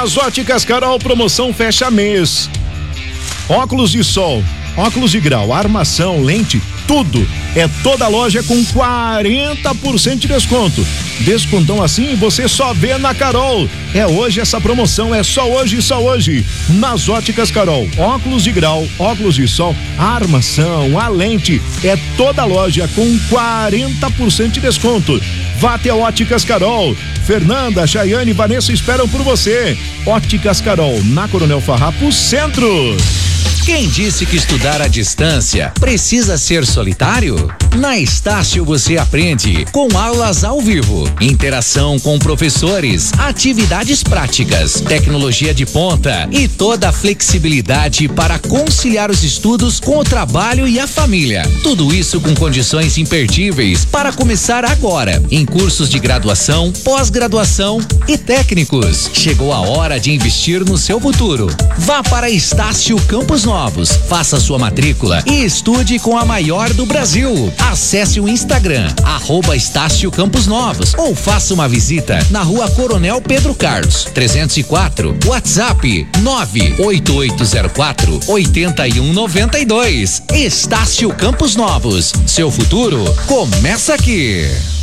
Nas Óticas Carol, promoção fecha mês. Óculos de sol, óculos de grau, armação, lente, tudo. É toda loja com 40% de desconto. Descontão assim você só vê na Carol. É hoje essa promoção, é só hoje e só hoje. Nas Óticas Carol, óculos de grau, óculos de sol, a armação, a lente, é toda loja com 40% de desconto. Vá até Óticas Carol. Fernanda, Chayane e Vanessa esperam por você. Óticas Carol, na Coronel Farrapo Centro. Quem disse que estudar à distância precisa ser solitário? Na Estácio você aprende com aulas ao vivo, interação com professores, atividades práticas, tecnologia de ponta e toda a flexibilidade para conciliar os estudos com o trabalho e a família. Tudo isso com condições imperdíveis para começar agora em cursos de graduação, pós-graduação e técnicos. Chegou a hora de investir no seu futuro. Vá para Estácio Campos Novos, faça sua matrícula e estude com a maior do Brasil. Acesse o Instagram, @Estácio Campos Novos, ou faça uma visita na Rua Coronel Pedro Carlos, 304, WhatsApp 98804-8192. Estácio Campos Novos, seu futuro começa aqui.